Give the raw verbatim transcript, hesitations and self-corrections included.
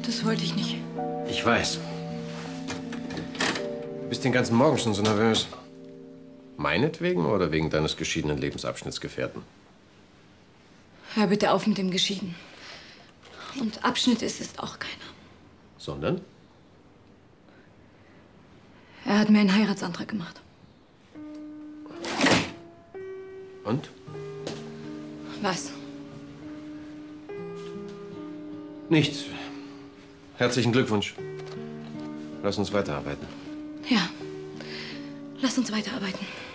Das wollte ich nicht. Ich weiß. Du bist den ganzen Morgen schon so nervös. Meinetwegen oder wegen deines geschiedenen Lebensabschnittsgefährten? Hör bitte auf mit dem Geschieden. Und Abschnitt ist es auch keiner. Sondern? Er hat mir einen Heiratsantrag gemacht. Und? Was? Nichts. Herzlichen Glückwunsch. Lass uns weiterarbeiten. Ja. Lass uns weiterarbeiten.